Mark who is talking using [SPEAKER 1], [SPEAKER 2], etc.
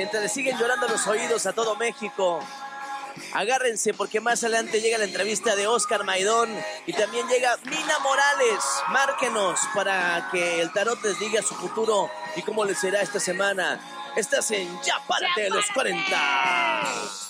[SPEAKER 1] mientras le siguen llorando los oídos a todo México, agárrense porque más adelante llega la entrevista de Oscar Maidón y también llega Mina Morales. Márquenos para que el tarot les diga su futuro y cómo les será esta semana. Estás en Ya Párate de los 40.